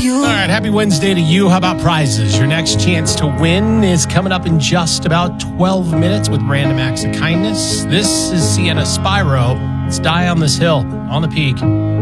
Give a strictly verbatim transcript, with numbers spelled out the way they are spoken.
you. All right, happy Wednesday to you. How about prizes? Your next chance to win is coming up in just about twelve minutes with Random Acts of Kindness. This is Sienna Spyro. Let's die on this hill on the peak.